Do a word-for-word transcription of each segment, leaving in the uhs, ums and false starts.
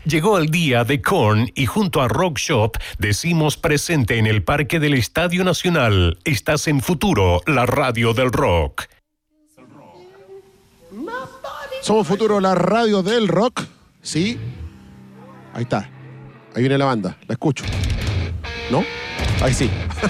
Llegó el día de Korn y junto a Rock Shop decimos presente en el Parque del Estadio Nacional. Estás en Futuro, la radio del rock. Somos Futuro, la radio del rock. ¿Sí? Ahí está. Ahí viene la banda. La escucho. ¿No? Ahí sí.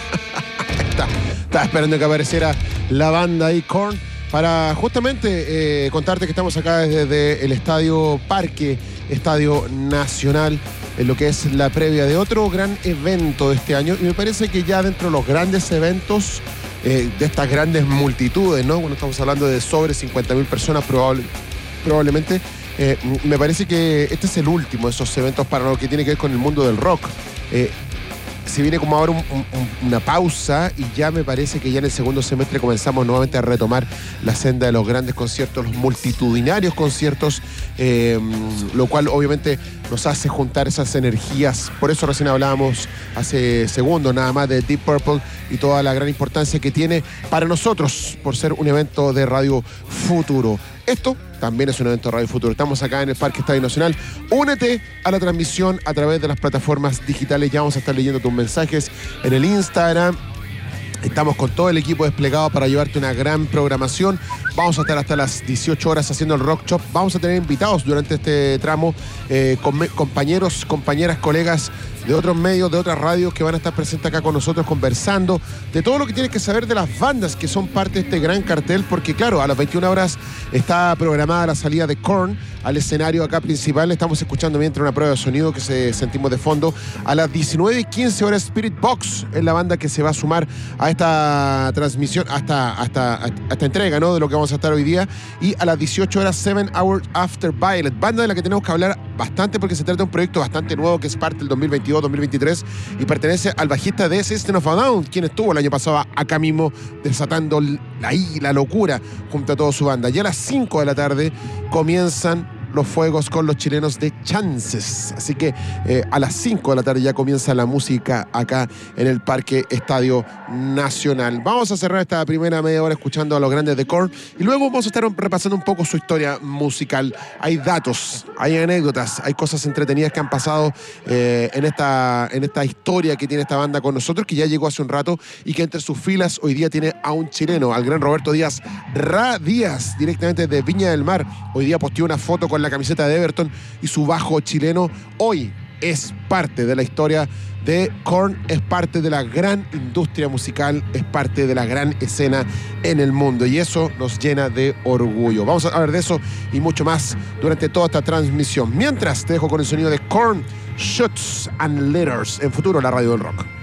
Ahí está. Estaba esperando que apareciera la banda ahí, Korn, para justamente eh, contarte que estamos acá desde el Estadio Parque, Estadio Nacional, en lo que es la previa de otro gran evento de este año. Y me parece que ya dentro de los grandes eventos, eh, de estas grandes multitudes, ¿no? Cuando estamos hablando de sobre cincuenta mil personas probable, probablemente, eh, me parece que este es el último de esos eventos para lo que tiene que ver con el mundo del rock. Eh, Se viene como ahora un, un, una pausa y ya me parece que ya en el segundo semestre comenzamos nuevamente a retomar la senda de los grandes conciertos, los multitudinarios conciertos, eh, lo cual obviamente nos hace juntar esas energías. Por eso recién hablábamos hace segundos nada más de Deep Purple y toda la gran importancia que tiene para nosotros por ser un evento de Radio Futuro. Esto también es un evento de Radio Futuro. Estamos acá en el Parque Estadio Nacional. Únete a la transmisión a través de las plataformas digitales. Ya vamos a estar leyendo tus mensajes en el Instagram. Estamos con todo el equipo desplegado para llevarte una gran programación. Vamos a estar hasta las dieciocho horas haciendo el Rock Shop. Vamos a tener invitados durante este tramo, eh, com- compañeros, compañeras, colegas de otros medios, de otras radios que van a estar presentes acá con nosotros conversando de todo lo que tienes que saber de las bandas que son parte de este gran cartel, porque claro, a las veintiuna horas está programada la salida de Korn al escenario acá principal. Estamos escuchando mientras una prueba de sonido que se sentimos de fondo. A las diecinueve y quince horas Spirit Box es la banda que se va a sumar a esta transmisión, hasta, hasta, hasta esta entrega, ¿no?, de lo que vamos a estar hoy día. Y a las dieciocho horas Seven Hours After Violet, banda de la que tenemos que hablar bastante porque se trata de un proyecto bastante nuevo que es parte del dos mil veintidós dos mil veintitrés y pertenece al bajista de System of a Down, quien estuvo el año pasado acá mismo desatando la, la locura junto a toda su banda. Y a las cinco de la tarde comienzan los fuegos con los chilenos de Chances. Así que eh, a las cinco de la tarde ya comienza la música acá en el Parque Estadio Nacional. Vamos a cerrar esta primera media hora escuchando a los grandes de Korn y luego vamos a estar repasando un poco su historia musical. Hay datos, hay anécdotas, hay cosas entretenidas que han pasado eh, en, esta, en esta historia que tiene esta banda con nosotros, que ya llegó hace un rato y que entre sus filas hoy día tiene a un chileno, al gran Roberto Díaz, Ra Díaz, directamente de Viña del Mar. Hoy día posteó una foto con la camiseta de Everton y su bajo chileno. Hoy es parte de la historia de Korn, es parte de la gran industria musical, es parte de la gran escena en el mundo y eso nos llena de orgullo. Vamos a hablar de eso y mucho más durante toda esta transmisión. Mientras te dejo con el sonido de Korn, Shoots and Letters en Futuro, la radio del rock.